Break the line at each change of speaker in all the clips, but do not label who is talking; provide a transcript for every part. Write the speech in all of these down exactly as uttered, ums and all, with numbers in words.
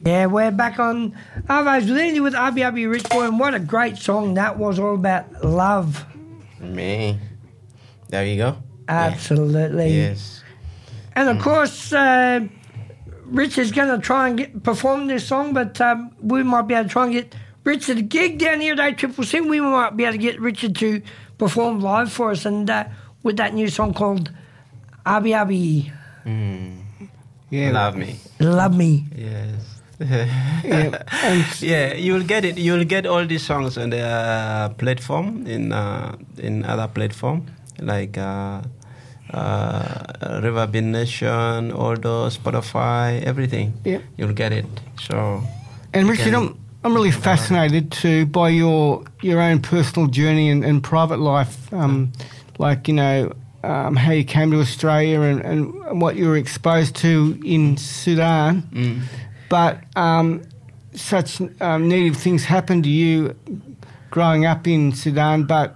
Yeah, we're back on Arvo's with Andy with R B R B Rich Boy, and what a great song that was, all about love.
Me. There you go.
Absolutely.
Yeah. Yes.
And of
mm.
course, uh, Rich is going to try and get, perform this song, but um, we might be able to try and get Richard a gig down here at A Triple C. We might be able to get Richard to perform live for us, and uh, with that new song called R B R B.
Mm. Yeah. Love Me.
Love Me.
Yes. yeah. yeah, you'll get it. You'll get all these songs on the uh, platform in uh, in other platform like uh, uh, Riverbeat Nation, all those Spotify, everything.
Yeah,
you'll get it. So,
and Richard, I'm I'm really fascinated too by your your own personal journey and, and private life. Um, like you know. Um, how you came to Australia and, and what you were exposed to in Sudan.
Mm.
But um, such um, negative things happened to you growing up in Sudan, but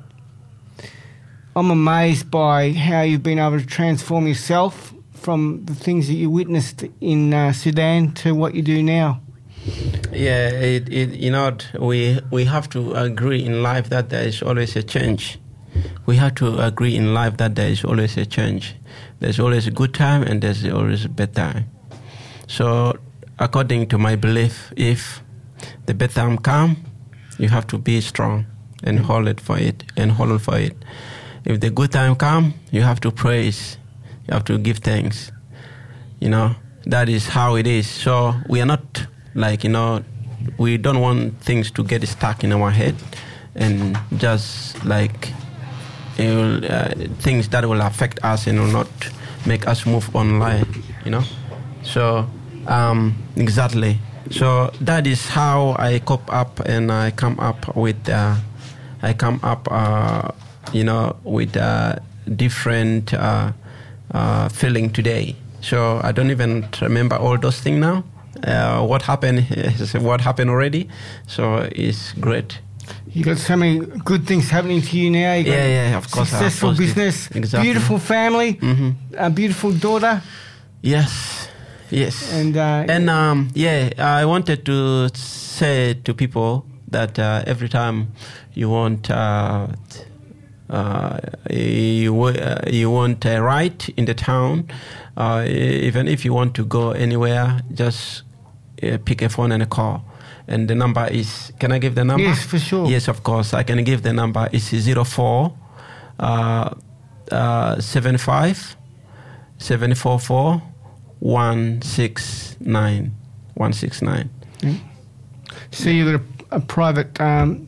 I'm amazed by how you've been able to transform yourself from the things that you witnessed in uh, Sudan to what you do now.
Yeah, it, it, you know, we, we have to agree in life that there is always a change. We have to agree in life that there is always a change. There's always a good time and there's always a bad time. So, according to my belief, if the bad time comes, you have to be strong and hold it for it and hold for it. If the good time comes, you have to praise. You have to give thanks. You know, that is how it is. So, we are not like, you know, we don't want things to get stuck in our head and just like... It will, uh, things that will affect us and will not make us move online, you know. So, um, exactly. So that is how I cope up and I come up with, uh, I come up, uh, you know, with uh, different uh, uh, feeling today. So I don't even remember all those things now. Uh, what happened is what happened already. So it's great.
You got so many good things happening to you now. You got
yeah, yeah, of course.
Successful business,
exactly.
Beautiful family,
mm-hmm.
a beautiful daughter.
Yes, yes.
And uh,
and um, yeah, I wanted to say to people that uh, every time you want uh, uh, you uh, you want a ride in the town, uh, even if you want to go anywhere, just uh, pick a phone and a call. And the number is, can I give the number?
Yes, for sure.
Yes, of course. I can give the number. It's zero four uh, uh, seven five seven four four one six nine one six nine.
Mm. So you've got a, a private. Um,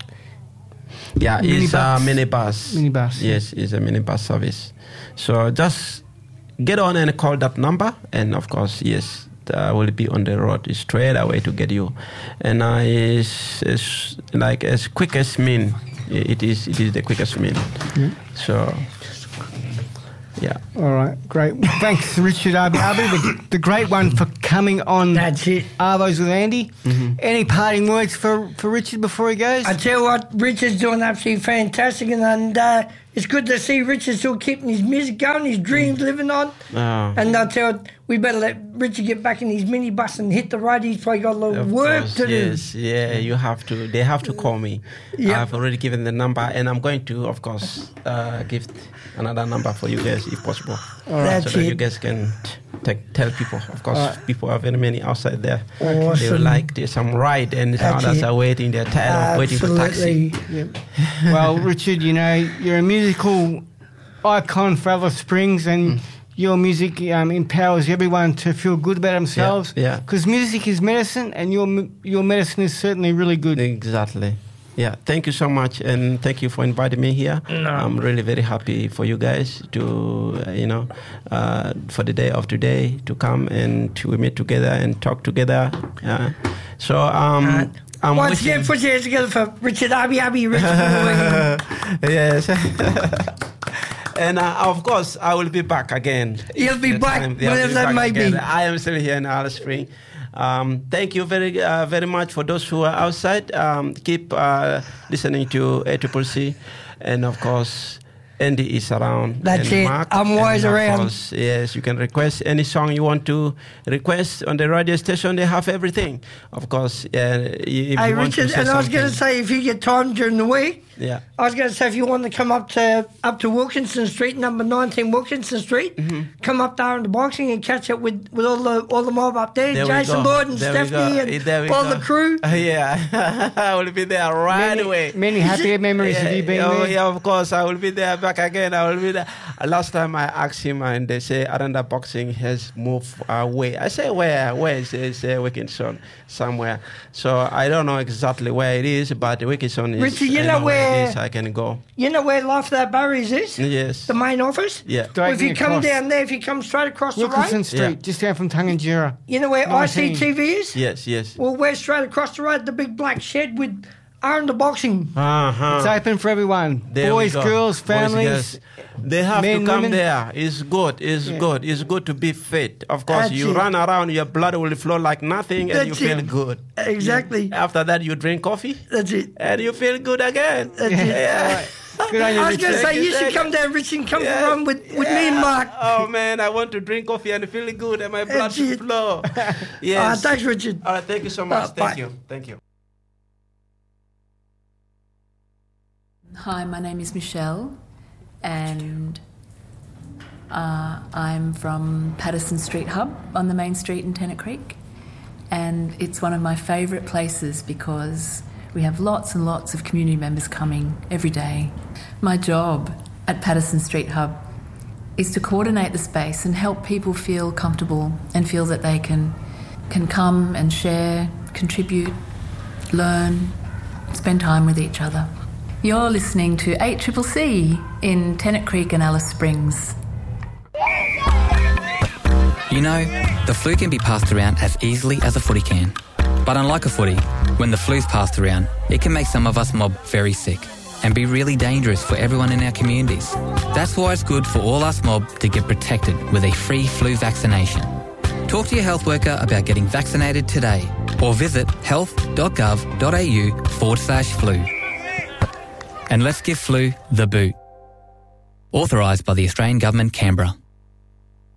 yeah, it's a minibus.
Minibus.
Yes, it's a minibus service. So just get on and call that number, and of course, yes. Uh, will be on the road straight away to get you, and uh, it's, it's like as quick as mean. It is it is the quickest mean.
Mm.
So, yeah.
All right, great. Thanks, Richard R B R B, the, the great one for coming on.
That's it.
Arvos with Andy.
Mm-hmm.
Any parting words for, for Richard before he goes?
I tell you what, Richard's doing absolutely fantastic, and, and uh, it's good to see Richard still keeping his music going, his dreams living on.
Oh.
And I tell you, we better let Richard get back in his minibus and hit the road. He's probably got a lot of,
of
work
course,
to
yes,
do.
Yeah, you have to. They have to call me.
Yep.
I've already given the number, and I'm going to, of course, uh, give another number for you guys if possible.
All right.
So
That's
that
it.
you guys can t- tell people. Of course,
Right.
people are very many outside there.
Awesome.
They would like there's some ride, and
That's
others
it.
are waiting. They're tired of waiting for taxi.
Absolutely.
Yep. Well, Richard, you know, you're a musical icon for Alice Springs, and mm. your music um, empowers everyone to feel good about themselves.
Yeah.
Because music is medicine, and your your medicine is certainly really good.
Exactly. Yeah, thank you so much, and thank you for inviting me here.
No.
I'm really very happy for you guys to, uh, you know, uh, for the day of today to come and to meet together and talk together. Uh, so, um,
Uh,
I'm
Once
wishing-
again, put your hands together for Richard R B R B, Richard Boy.
Yes. And uh, of course, I will be back again.
You'll be
The
back
time- yeah, I'll
whenever
be
that
back
may
again.
be.
I am still here in Alice Springs. Um, thank you very, uh, very much for those who are outside. Um, keep uh, listening to A Triple C, and of course, Andy is around.
That's
and
it.
Mark,
I'm always
and of
around.
course, yes, you can request any song you want to request on the radio station. They have everything. Of course, uh, if
Hey,
you want
Richard,
to say
and I was going to
something-
say, if you get time during the week,
yeah.
I was going to say, if you want to come up to up to Wilkinson Street, number nineteen Wilkinson Street,
Mm-hmm.
come up there in the boxing and catch up with, with all the all the mob up there,
There we
Jason
go.
Lloyd and
There we
Stephanie
go.
and
There we
all
go.
the crew.
Uh, yeah, I will be there right
many,
away.
Many happy memories
Yeah,
of you being
oh,
there.
yeah, of course. I will be there back again. I will be there. Uh, last time I asked him, and they say Aranda Boxing has moved away. I say, where? Where is it? Uh, Wilkinson, somewhere. So I don't know exactly where it is, but Wilkinson is.
Richard, you
I
know
it
where-
is. I can go.
You know where Life Without Barriers is?
Yes.
The main office?
Yeah.
Well, if you
Dragging
come
across.
down there, if you come straight across the
Wilkinson
road,
Street,
Yeah.
just down from Tunganjira.
you know where
nineteen.
I C T V is?
Yes, yes.
Well, we're straight across the road, the big black shed with Aranda Boxing.
Uh-huh.
It's open for everyone.
There we
Boys,
go.
girls,
Boys,
families.
girls. They have
men,
to come
women.
there. It's good. It's
Yeah.
good. It's good to be fit. Of course,
That's
you
it.
run around, your blood will flow like nothing, and
That's
you feel
it.
good.
Exactly.
After that, you drink coffee,
That's it.
and you feel good again.
That's it.
Yeah.
Good on you,
I was going to
Richard.
say, you should
Thank
come
you.
down, Rich, and come
Yeah.
around with, with me and Mark.
Oh man, I want to drink coffee and feel good, and my blood
That's
should
it.
flow.
Uh,
Yes.
thanks, Richard.
All right. Thank you so much.
Uh,
thank
bye.
you. Thank you.
Hi, my name is Michelle, and uh, I'm from Patterson Street Hub on the main street in Tennant Creek, and it's one of my favourite places because we have lots and lots of community members coming every day. My job at Patterson Street Hub is to coordinate the space and help people feel comfortable and feel that they can can come and share, contribute, learn, spend time with each other. You're listening to eight C C C in Tennant Creek and Alice Springs.
You know, the flu can be passed around as easily as a footy can. But unlike a footy, when the flu's passed around, it can make some of us mob very sick and be really dangerous for everyone in our communities. That's why it's good for all us mob to get protected with a free flu vaccination. Talk to your health worker about getting vaccinated today or visit health.gov.au forward slash flu. And let's give flu the boot. Authorised by the Australian Government, Canberra.